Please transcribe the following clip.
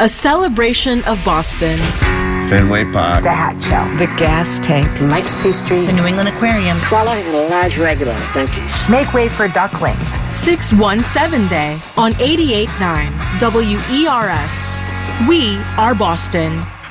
A celebration of Boston. Fenway Park. The Hat Show. The Gas Tank. Mike's Pastry. The New England Aquarium. Follow in a large regular, thank you. Make way for ducklings. 617 Day on 88.9 WERS. We are Boston.